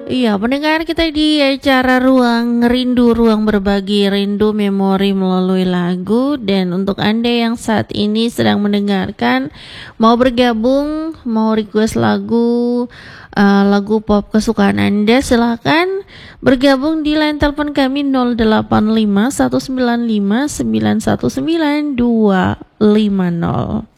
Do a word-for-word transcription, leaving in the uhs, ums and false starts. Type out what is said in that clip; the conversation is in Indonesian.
Iya, pendengar kita di acara Ruang Rindu, Ruang Berbagi Rindu Memori melalui lagu. Dan untuk Anda yang saat ini sedang mendengarkan, mau bergabung, mau request lagu, uh, lagu pop kesukaan Anda, silakan bergabung di line telepon kami nol delapan lima satu sembilan lima sembilan satu sembilan dua lima nol.